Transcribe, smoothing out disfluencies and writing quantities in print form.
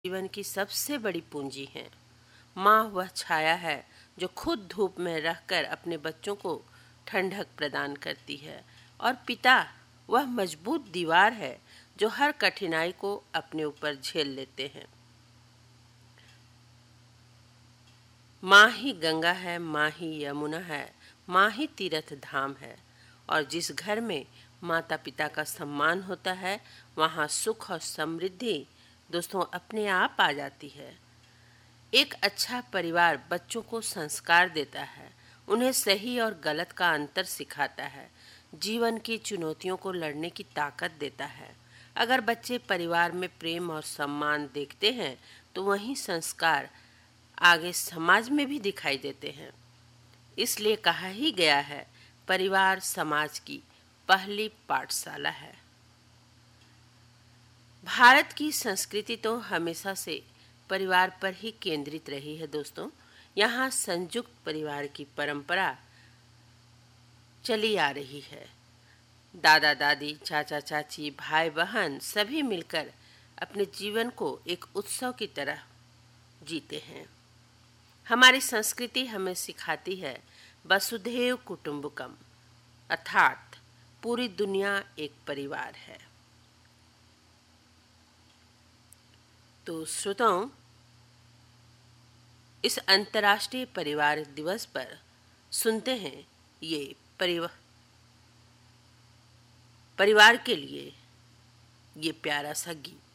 जीवन की सबसे बड़ी पूंजी है। माँ वह छाया है जो खुद धूप में रहकर अपने बच्चों को ठंडक प्रदान करती है, और पिता वह मजबूत दीवार है जो हर कठिनाई को अपने ऊपर झेल लेते हैं। माँ ही गंगा है, माँ ही यमुना है, माँ ही तीर्थ धाम है। और जिस घर में माता पिता का सम्मान होता है, वहाँ सुख और समृद्धि दोस्तों अपने आप आ जाती है। एक अच्छा परिवार बच्चों को संस्कार देता है, उन्हें सही और गलत का अंतर सिखाता है, जीवन की चुनौतियों को लड़ने की ताकत देता है। अगर बच्चे परिवार में प्रेम और सम्मान देखते हैं तो वही संस्कार आगे समाज में भी दिखाई देते हैं। इसलिए कहा ही गया है, परिवार समाज की पहली पाठशाला है। भारत की संस्कृति तो हमेशा से परिवार पर ही केंद्रित रही है दोस्तों। यहाँ संयुक्त परिवार की परंपरा चली आ रही है। दादा दादी, चाचा चाची, भाई बहन सभी मिलकर अपने जीवन को एक उत्सव की तरह जीते हैं। हमारी संस्कृति हमें सिखाती है वसुधैव कुटुंबकम, अर्थात पूरी दुनिया एक परिवार है। तो श्रोताओं, इस अंतर्राष्ट्रीय परिवार दिवस पर सुनते हैं ये परिवार के लिए ये प्यारा सा गीत।